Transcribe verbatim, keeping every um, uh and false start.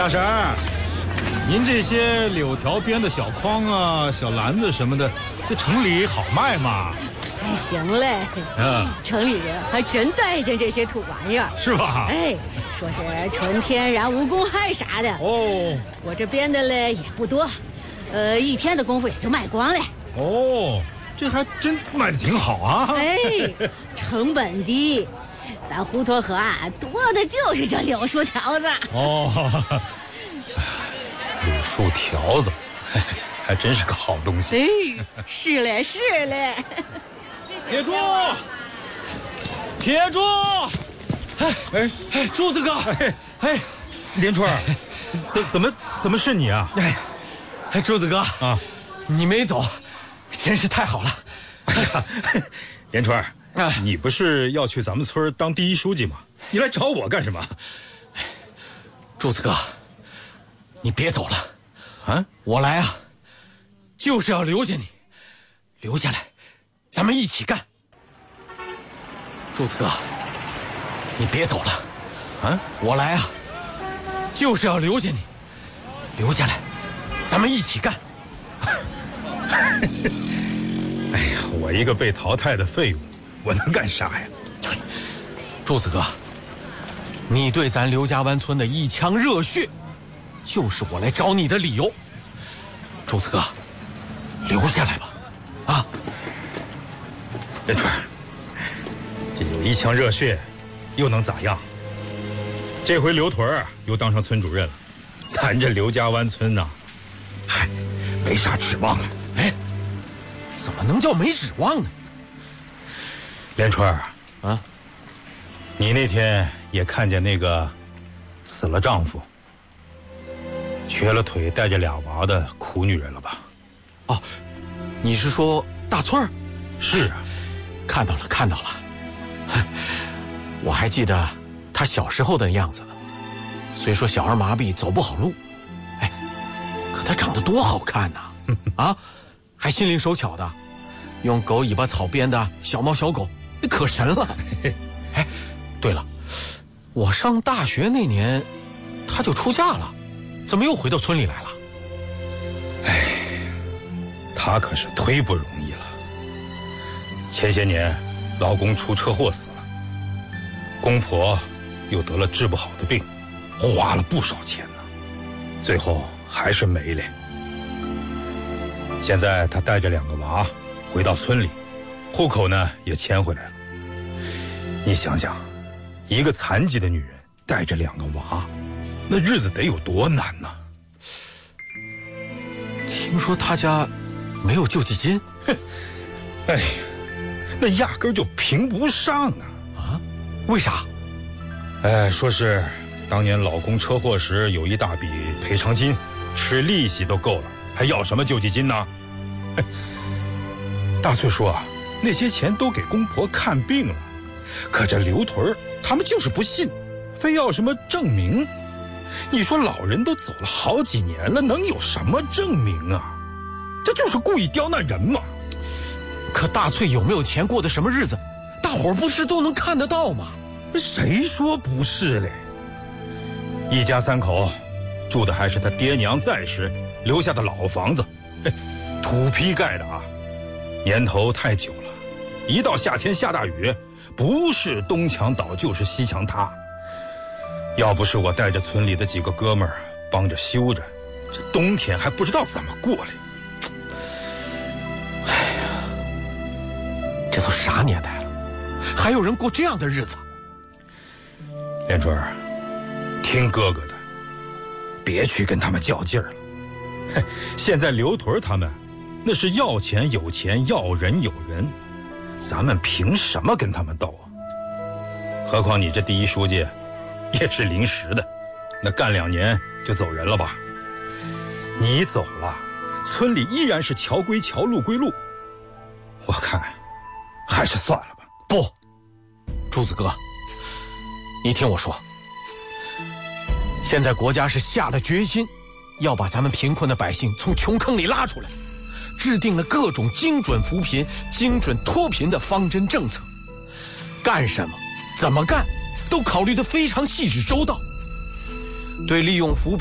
大婶儿，您这些柳条编的小筐啊、小篮子什么的，这城里好卖吗？ 还行嘞， 嗯， 城里人还真待见这些土玩意儿， 是吧？ 哎，说是纯天然无公害啥的。 哦， 我这编的嘞也不多，呃，一天的功夫也就卖光了。 哦，这还真卖的挺好啊。 哎，成本低。咱滹沱河啊，多的就是这柳树条子。 哦，柳树条子，还真是个好东西。 哎，是嘞是嘞。 铁柱，铁柱， 哎哎哎，柱子哥， 哎哎，连春儿，怎怎么怎么是你啊？ 哎，哎，柱子哥啊， 你没走，真是太好了。 哎呀，连春儿。啊，你不是要去咱们村当第一书记吗？你来找我干什么？ 柱子哥，你别走了， 啊！ 我来啊，就是要留下你，留下来，咱们一起干。柱子哥，你别走了， 啊！ 我来啊，就是要留下你，留下来，咱们一起干。 哎呀，我一个被淘汰的废物。我能干啥呀？ 柱子哥，你对咱刘家湾村的一腔热血，就是我来找你的理由。柱子哥，留下来吧，啊！ 连春，这有一腔热血，又能咋样？这回刘屯儿又当上村主任了，咱这刘家湾村呐，嗨，没啥指望了。 哎，怎么能叫没指望呢？ 连春儿啊， 你那天也看见那个死了丈夫、瘸了腿、带着俩娃的苦女人了吧？ 哦，你是说大翠儿？ 是啊， 看到了，看到了。我还记得她小时候的样子呢，虽说小儿麻痹走不好路，哎，可她长得多好看呐！啊，还心灵手巧的，用狗尾巴草编的小猫小狗。可神了！哎，对了，我上大学那年，她就出嫁了，怎么又回到村里来了？ 哎，她可是忒不容易了。前些年，老公出车祸死了，公婆又得了治不好的病，花了不少钱呢，最后还是没了。现在她带着两个娃回到村里，户口呢也迁回来了。你想想，一个残疾的女人带着两个娃，那日子得有多难呢？ 听说他家没有救济金， 哎，那压根就评不上啊！ 啊？为啥？ 哎，说是当年老公车祸时有一大笔赔偿金，吃利息都够了，还要什么救济金呢？哎，大翠说啊，那些钱都给公婆看病了。可这刘屯儿他们就是不信，非要什么证明。你说老人都走了好几年了，能有什么证明啊？这就是故意刁难人嘛。 可大翠有没有钱，过的什么日子，大伙儿不是都能看得到吗？ 谁说不是嘞？一家三口住的还是他爹娘在时留下的老房子，土坯盖的啊，年头太久了，一到夏天下大雨，不是东墙倒就是西墙塌。要不是我带着村里的几个哥们儿帮着修着，这冬天还不知道怎么过嘞。 哎呀，这都啥年代了，还有人过这样的日子？ 连春儿，听哥哥的，别去跟他们较劲儿了。现在刘屯他们那是要钱有钱，要人有人，咱们凭什么跟他们斗啊？何况你这第一书记也是临时的，那干两年就走人了吧？你走了，村里依然是桥归桥，路归路，我看还是算了吧。 不，朱子哥，你听我说，现在国家是下了决心，要把咱们贫困的百姓从穷坑里拉出来，制定了各种精准扶贫、精准脱贫的方针政策，干什么、怎么干，都考虑得非常细致周到。对利用扶贫